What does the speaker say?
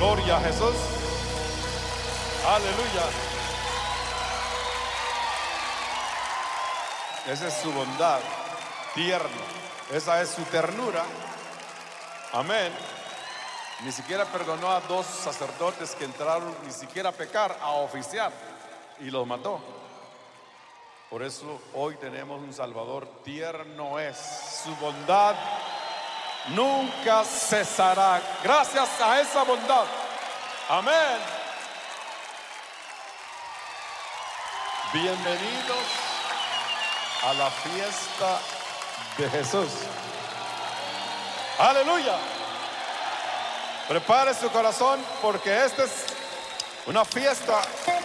Gloria a Jesús. Aleluya. Esa es su bondad, tierno. Esa es su ternura. Amén. Ni siquiera perdonó a 2 sacerdotes que entraron ni siquiera a pecar, a oficiar, y los mató. Por eso hoy tenemos un Salvador. Tierno es, su bondad nunca cesará. Gracias a esa bondad. Amén. Bienvenidos a la fiesta de Jesús. Aleluya. Prepare su corazón porque esta es una fiesta